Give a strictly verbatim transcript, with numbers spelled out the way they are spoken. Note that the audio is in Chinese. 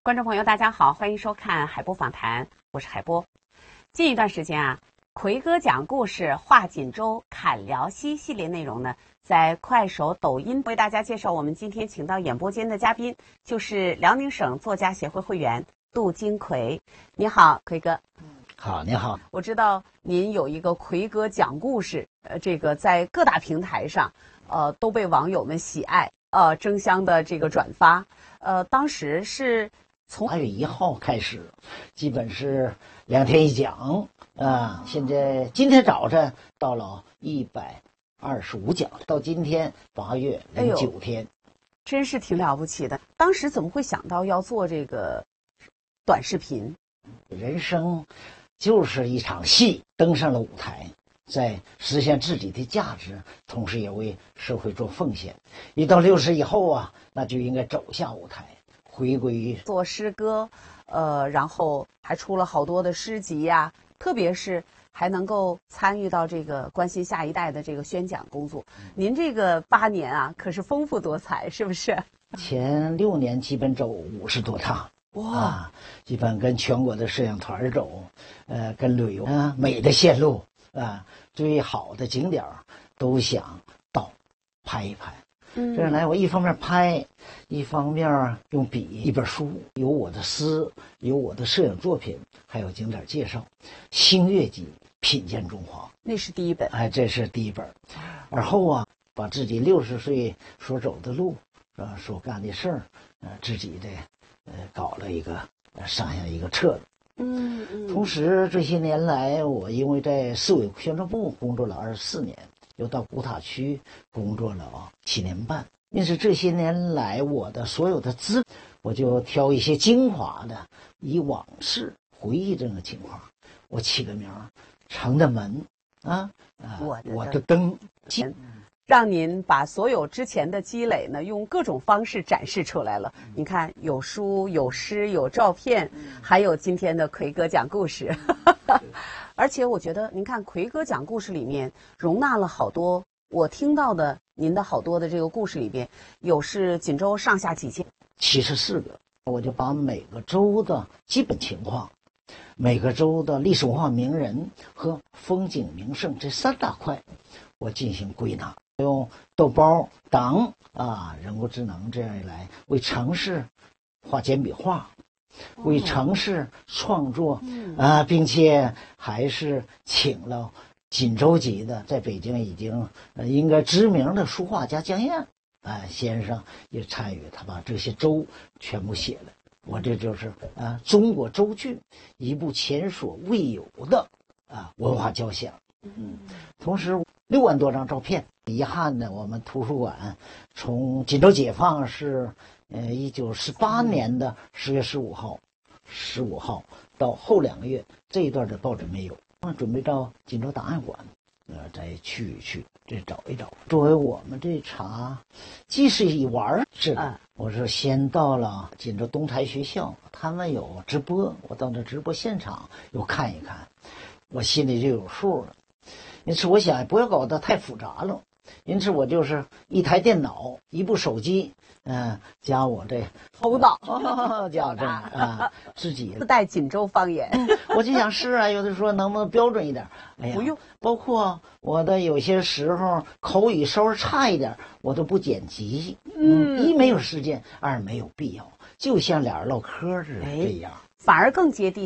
观众朋友，大家好，欢迎收看海波访谈，我是海波。近一段时间啊，奎哥讲故事话锦州侃辽西系列内容呢，在快手、抖音为大家介绍。我们今天请到演播间的嘉宾，就是辽宁省作家协会会员杜金奎。你好，奎哥。 好，你好。 我知道您有一个奎哥讲故事，呃，这个在各大平台上，呃，都被网友们喜爱，呃，争相的这个转发。呃，当时是从八月一号开始，基本是两天一讲啊。现在今天早晨到了一百二十五讲，到今天八月零九天、哎， 真是挺了不起的。当时怎么会想到要做这个短视频？ 人生就是一场戏，登上了舞台，在实现自己的价值，同时也为社会做奉献。一到六十以后啊，那就应该走下舞台。回归做诗歌，呃，然后还出了好多的诗集呀、啊，特别是还能够参与到这个关心下一代的这个宣讲工作。您这个八年啊，可是丰富多彩，是不是？ 前六年基本走五十多趟，哇、啊，基本跟全国的摄影团走，呃，跟旅游啊，美的线路啊，最好的景点都想到拍一拍。这样来，我一方面拍，一方面用笔，一本书，有我的诗，有我的摄影作品，还有景点介绍，《星月集品鉴中华》， 那是第一本。 哎，这是第一本。而后啊，把自己六十岁所走的路，啊，所干的事儿，呃，自己的呃搞了一个呃上下一个册子。 嗯嗯。 同时这些年来，我因为在市委宣传部工作了二十四年。又到古塔区工作了啊七年半，因此这些年来我的所有的资，我就挑一些精华的，以往事回忆这个情况，我起个名儿，城的门啊，啊我的我的灯， 让您把所有之前的积累呢，用各种方式展示出来了。嗯、你看，有书、有诗、有照片，嗯、还有今天的奎哥讲故事。而且我觉得，您看奎哥讲故事里面容纳了好多我听到的您的好多的这个故事里边，有是锦州上下几千， 七十四个，我就把每个州的基本情况、每个州的历史文化名人和风景名胜这三大块，我进行归纳，用豆包、党啊、人工智能这样一来为城市画简笔画。为城市创作啊，并且还是请了锦州籍的，在北京已经呃应该知名的书画家江燕啊先生也参与，他把这些州全部写了。我这就是啊中国州剧一部前所未有的啊文化交响。嗯，同时六万多张照片。遗憾的，我们图书馆从锦州解放是。呃，一九四八年的十月十五号，十五号到后两个月，这一段的报纸没有。准备到锦州档案馆，呃，再去一去，再找一找。作为我们这茶，既是一玩是的。我是先到了锦州东台学校，他们有直播，我到那直播现场又看一看，我心里就有数了。因此，我想不要搞得太复杂了。因此，我就是一台电脑，一部手机。嗯，加我这头脑， 哦、加我这啊，自己自带锦州方言。 我就想是啊，有的说能不能标准一点？哎呀， 不用。 包括我的有些时候口语稍微差一点，我都不剪辑。嗯，一没有时间，二没有必要，就像俩人唠嗑似的这样， 反而更接地气。